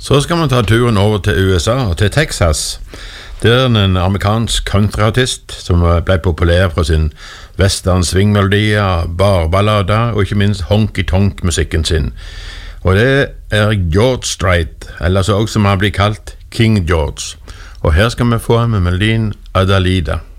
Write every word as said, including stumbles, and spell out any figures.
Så skal man ta turen over til U S A og til Texas. Der er en amerikansk countryartist som ble populær fra sin western swingmelodier, barballader og ikke minst honky-tonk-musikken sin. Og det er George Strait, eller så også som han blir kalt King George. Og her skal vi få med melodien Adalida.